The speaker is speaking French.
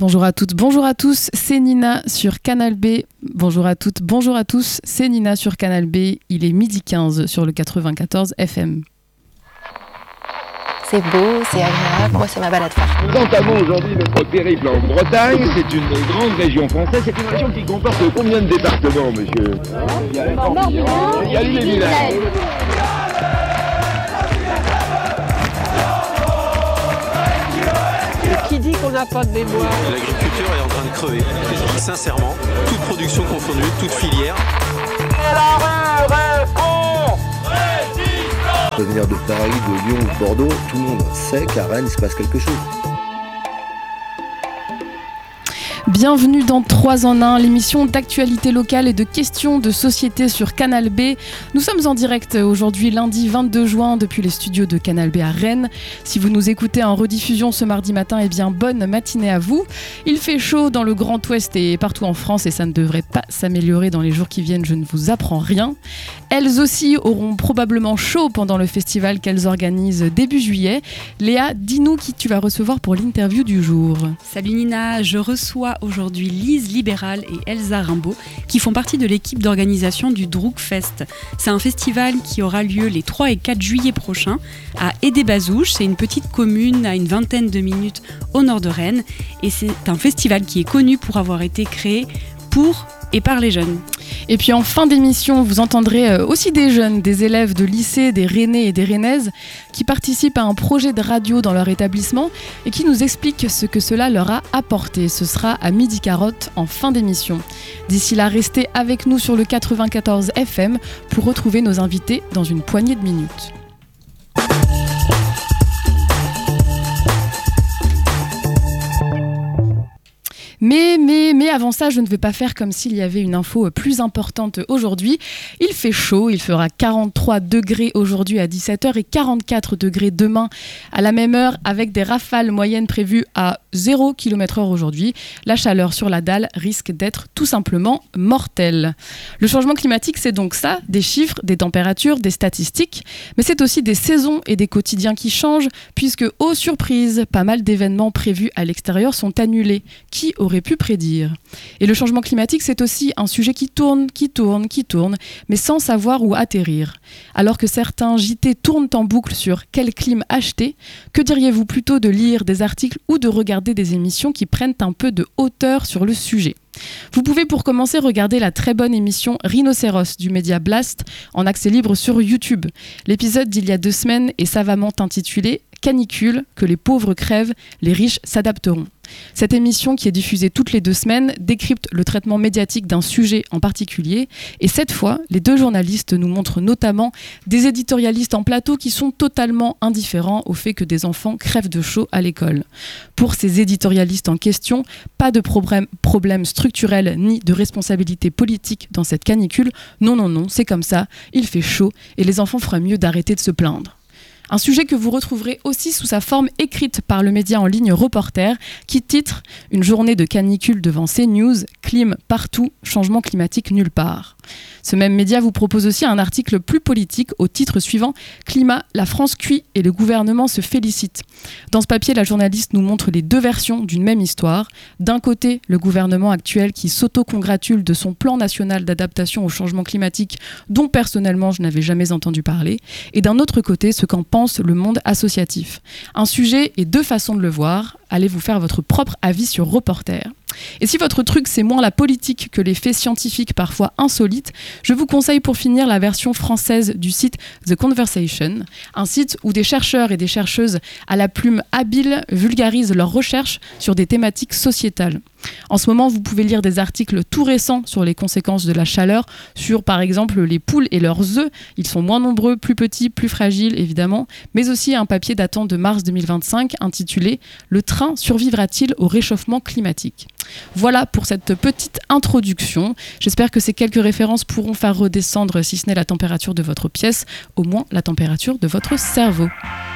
Bonjour à toutes, bonjour à tous, c'est Nina sur Canal B. Bonjour à toutes, bonjour à tous, c'est Nina sur Canal B. Il est 12h15 sur le 94 FM. C'est beau, c'est agréable, moi c'est ma balade phare. Nous entamons aujourd'hui notre périple en Bretagne. C'est une grande région française. C'est une région qui comporte combien de départements, monsieur? Il y a l'île et Vilaine. Qui dit qu'on n'a pas de mémoire? L'agriculture est en train de crever. Sincèrement, toute production confondue, toute filière. On peut venir de Paris, de Lyon ou de Bordeaux, tout le monde sait qu'à Rennes, il se passe quelque chose. Bienvenue dans 3 en 1, l'émission d'actualité locale et de questions de société sur Canal B. Nous sommes en direct aujourd'hui lundi 22 juin depuis les studios de Canal B à Rennes. Si vous nous écoutez en rediffusion ce mardi matin, eh bien bonne matinée à vous. Il fait chaud dans le Grand Ouest et partout en France et ça ne devrait pas s'améliorer dans les jours qui viennent, je ne vous apprends rien. Elles aussi auront probablement chaud pendant le festival qu'elles organisent début juillet. Léa, dis-nous qui tu vas recevoir pour l'interview du jour. Salut Nina, je reçois aujourd'hui Lise Libéral et Elsa Rimbaud qui font partie de l'équipe d'organisation du Drougfest. C'est un festival qui aura lieu les 3 et 4 juillet prochains à Aidé-Bazouges. C'est une petite commune à une vingtaine de minutes au nord de Rennes et c'est un festival qui est connu pour avoir été créé pour et par les jeunes. Et puis en fin d'émission, vous entendrez aussi des jeunes, des élèves de lycée, des Rennais et des Rennaises qui participent à un projet de radio dans leur établissement et qui nous expliquent ce que cela leur a apporté. Ce sera à 12h40 en fin d'émission. D'ici là, restez avec nous sur le 94 FM pour retrouver nos invités dans une poignée de minutes. Mais avant ça, je ne vais pas faire comme s'il y avait une info plus importante aujourd'hui. Il fait chaud, il fera 43 degrés aujourd'hui à 17h et 44 degrés demain à la même heure avec des rafales moyennes prévues à 0 km/h aujourd'hui. La chaleur sur la dalle risque d'être tout simplement mortelle. Le changement climatique, c'est donc ça, des chiffres, des températures, des statistiques, mais c'est aussi des saisons et des quotidiens qui changent puisque, aux surprises, pas mal d'événements prévus à l'extérieur sont annulés. Qui aurait pu prédire? Et le changement climatique, c'est aussi un sujet qui tourne, mais sans savoir où atterrir. Alors que certains JT tournent en boucle sur quelle clim acheter, que diriez-vous plutôt de lire des articles ou de regarder des émissions qui prennent un peu de hauteur sur le sujet? Vous pouvez pour commencer regarder la très bonne émission Rhinocéros du média Blast en accès libre sur YouTube. L'épisode d'il y a 2 semaines est savamment intitulé « Canicule, que les pauvres crèvent, les riches s'adapteront ». Cette émission, qui est diffusée toutes les 2 semaines, décrypte le traitement médiatique d'un sujet en particulier. Et cette fois, les 2 journalistes nous montrent notamment des éditorialistes en plateau qui sont totalement indifférents au fait que des enfants crèvent de chaud à l'école. Pour ces éditorialistes en question, pas de problème structurel ni de responsabilité politique dans cette canicule. Non, c'est comme ça, il fait chaud et les enfants feraient mieux d'arrêter de se plaindre. Un sujet que vous retrouverez aussi sous sa forme écrite par le média en ligne Reporter, qui titre « Une journée de canicule devant CNews, clim partout, changement climatique nulle part ». Ce même média vous propose aussi un article plus politique au titre suivant « Climat, la France cuit et le gouvernement se félicite ». Dans ce papier, la journaliste nous montre les 2 versions d'une même histoire. D'un côté, le gouvernement actuel qui s'auto-congratule de son plan national d'adaptation au changement climatique dont personnellement je n'avais jamais entendu parler. Et d'un autre côté, ce qu'en pense le monde associatif. Un sujet et 2 façons de le voir. Allez vous faire votre propre avis sur Reporter. Et si votre truc c'est moins la politique que les faits scientifiques parfois insolites, je vous conseille pour finir la version française du site The Conversation, un site où des chercheurs et des chercheuses à la plume habile vulgarisent leurs recherches sur des thématiques sociétales. En ce moment, vous pouvez lire des articles tout récents sur les conséquences de la chaleur, sur par exemple les poules et leurs œufs. Ils sont moins nombreux, plus petits, plus fragiles évidemment, mais aussi un papier datant de mars 2025 intitulé « Le train survivra-t-il au réchauffement climatique ?» Voilà pour cette petite introduction. J'espère que ces quelques références pourront faire redescendre, si ce n'est la température de votre pièce, au moins la température de votre cerveau.